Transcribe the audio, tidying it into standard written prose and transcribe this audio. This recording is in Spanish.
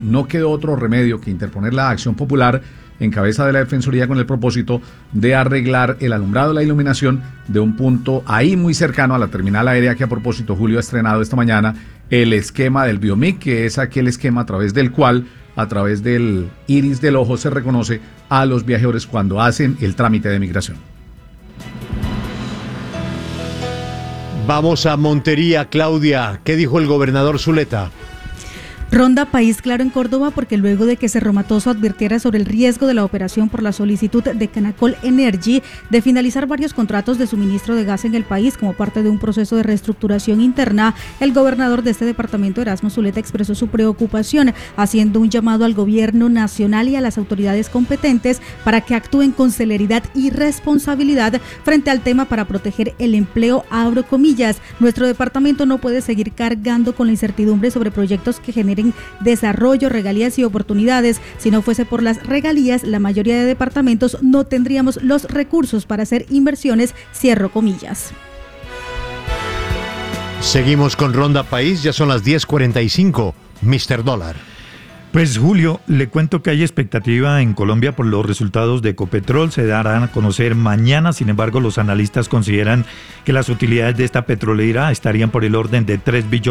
no quedó otro remedio que interponer la acción popular en cabeza de la Defensoría con el propósito de arreglar el alumbrado y la iluminación de un punto ahí muy cercano a la terminal aérea que a propósito Julio ha estrenado esta mañana el esquema del Biomic, que es aquel esquema a través del cual, a través del iris del ojo, se reconoce a los viajeros cuando hacen el trámite de migración. Vamos a Montería, Claudia. ¿Qué dijo el gobernador Zuleta? Ronda país claro en Córdoba porque luego de que Cerro Matoso advirtiera sobre el riesgo de la operación por la solicitud de Canacol Energy de finalizar varios contratos de suministro de gas en el país como parte de un proceso de reestructuración interna, el gobernador de este departamento, Erasmo Zuleta, expresó su preocupación, haciendo un llamado al gobierno nacional y a las autoridades competentes para que actúen con celeridad y responsabilidad frente al tema para proteger el empleo, abro comillas. Nuestro departamento no puede seguir cargando con la incertidumbre sobre proyectos que generen desarrollo, regalías y oportunidades. Si no fuese por las regalías, la mayoría de departamentos no tendríamos los recursos para hacer inversiones, cierro comillas. Seguimos con Ronda País, ya son las 10:45. Mr. Dólar. Pues Julio, le cuento que hay expectativa en Colombia por los resultados de Ecopetrol, se darán a conocer mañana. Sin embargo, los analistas consideran que las utilidades de esta petrolera estarían por el orden de 3 billones